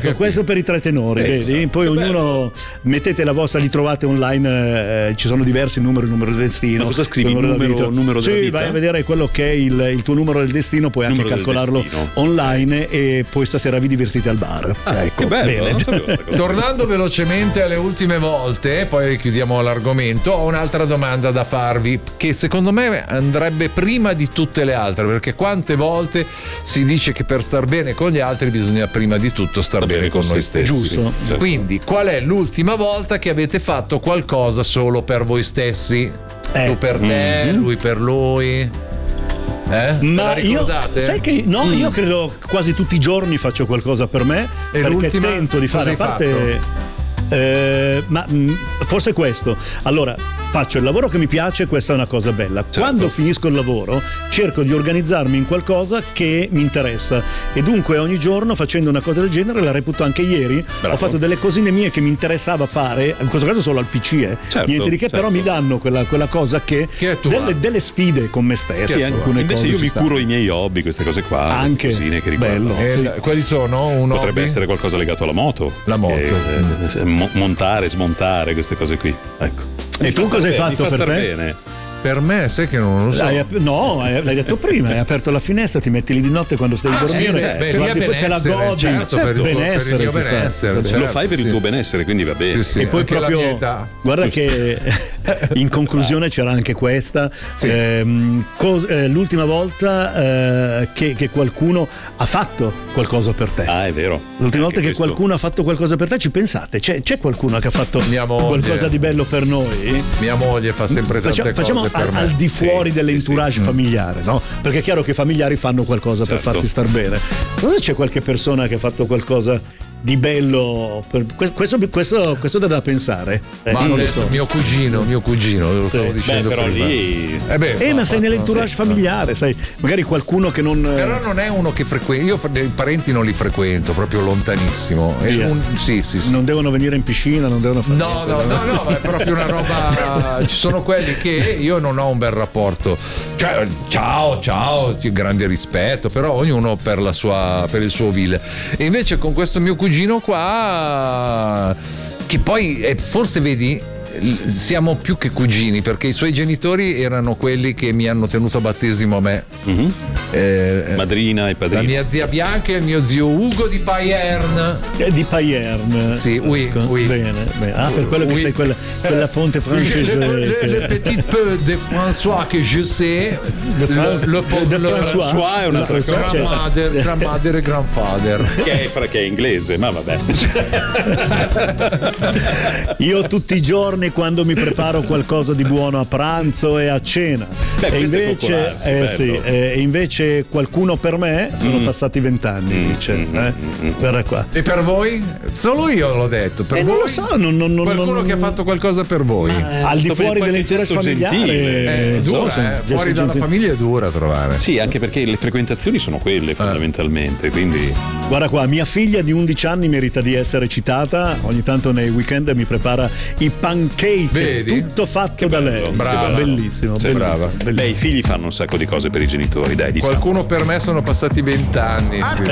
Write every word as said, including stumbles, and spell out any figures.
ecco, questo per i tre tenori, eh, vedi? esatto. Poi ognuno Bello. mettete la vostra, li trovate online, eh, ci sono diversi numeri, il numero del destino. Ma cosa scrivi? Il numero, Numero- della vita. numero della sì, vita? vai a vedere quello che è il, il tuo numero del destino, puoi anche Numero del calcolarlo destino. online e poi stasera vi divertite al bar. Ah, ecco, che bello, bene. non sapevo sta cosa. Tornando velocemente alle ultime volte, poi chiudiamo l'argomento, ho un'altra domanda da farvi che secondo me andrebbe prima di tutte le altre, perché quante volte si dice che per star bene con gli altri bisogna prima di tutto star bene con noi stessi. Giusto. Quindi qual è l'ultima volta che avete fatto qualcosa solo per voi stessi? Eh. Tu per te, Mm-hmm. lui per lui? Eh? Ve la Ma io, ricordate? sai che no, Mm. io credo quasi tutti i giorni faccio qualcosa per me, E perché l'ultima? tento di Cosa fare a hai parte. Eh, ma mh, forse questo. Allora, faccio il lavoro che mi piace, questa è una cosa bella. Certo. Quando finisco il lavoro, cerco di organizzarmi in qualcosa che mi interessa. E dunque ogni giorno facendo una cosa del genere, la reputo anche ieri. Bravo. Ho fatto delle cosine mie che mi interessava fare, in questo caso solo al P C, eh. Certo, niente di che, certo. però mi danno quella, quella cosa che, Che è tua. delle, delle sfide con me stesso. Sì, alcune invece cose io ci mi stanno. curo i miei hobby, queste cose qua, Anche. queste cosine che riguardano. Bello. E sì. l- quali sono? Un Potrebbe hobby? essere qualcosa legato alla moto. La moto. Eh, eh, mo- montare, smontare, queste cose qui. Ecco. E Mi tu fa cosa star hai bene, fatto mi fa per star te? bene. Per me, sai che non lo so. L'hai ap- no, eh, l'hai detto prima, hai aperto la finestra, ti metti lì di notte quando stai a Ah, sì, dormire, cioè, per il guardi, mio poi te la benessere, godi, certo, per il tuo- per il benessere, mio ci sta, benessere, ci sta. certo. Lo fai per il sì. tuo benessere, quindi va bene. Sì, sì. E poi anche la proprio, mia età. guarda che in conclusione c'era anche questa, Sì. ehm, co- eh, l'ultima volta eh, che, che qualcuno ha fatto qualcosa per te. Ah, è vero. L'ultima volta Anche che questo. qualcuno ha fatto qualcosa per te, ci pensate? C'è, c'è qualcuno che ha fatto Mia moglie. qualcosa di bello per noi? Mia moglie fa sempre tante Facciamo, facciamo cose al, per me. al di fuori Sì, dell'entourage sì, sì. familiare, no? Perché è chiaro che i familiari fanno qualcosa per Certo. farti star bene. Cosa c'è qualche persona che ha fatto qualcosa di bello? Per, questo, questo, questo dà da pensare. Eh, Ma non hanno lo detto so. mio cugino, mio cugino, lo stavo Sì. dicendo Beh, però prima. lì. Eh, beh, Eh, fa- ma sei fa- nell'entourage sì. familiare, sai? Magari qualcuno che non. Però non è uno che frequenta. Io i parenti non li frequento, proprio lontanissimo. È Via. un- sì, sì, sì. Non devono venire in piscina, non devono fare. No, no, no, no, è proprio una roba. Ci sono quelli che io non ho un bel rapporto. Cioè, ciao, ciao, grande rispetto, però ognuno per la sua, per il suo ville. E invece con questo mio cugino qua, che poi eh, forse vedi. l- Siamo più che cugini perché i suoi genitori erano quelli che mi hanno tenuto a battesimo a me. Mhm. Eh, eh, Madrina e la padrino. mia zia Bianca e il mio zio Ugo di Payerne. Eh, di Payerne. Sì, oui, oui. Bene, bene. Ah, per quello che Oui. sei quella, quella fonte francese. Le, le- che- le petit peu de François que je sais. De France- le, le, de le- François. François è un'altra François, cosa. cioè- grandmother, grandmother e grandfather. Che è, fra- che è inglese, ma vabbè. Io tutti i giorni quando mi preparo qualcosa di buono a pranzo e a cena. Beh, e questo è invece, coccolarsi, eh, bello. sì, eh, e invece qualcuno per me sono Mm. passati vent'anni, dice. eh? Guarda qua. E per voi? Solo io l'ho detto. Per Eh, voi? non lo so, non, non, non, Qualcuno non- che ha fatto qualcosa per voi. al di sto per fuori qualche dell'entourage gesto familiare. gentile. Eh, non so, dura, sono eh, gesti fuori dalla gentili. famiglia è dura trovare. Sì, anche perché le frequentazioni sono quelle fondamentalmente, quindi Guarda qua, mia figlia di undici anni merita di essere citata. Ogni tanto nei weekend mi prepara i pancake, Vedi? tutto fatto da lei. Brava. Bellissimo, Sì, bellissimo, brava. bellissimo. beh, i figli fanno un sacco di cose per i genitori, dai, diciamo. Qualcuno per me sono passati vent'anni. Sì.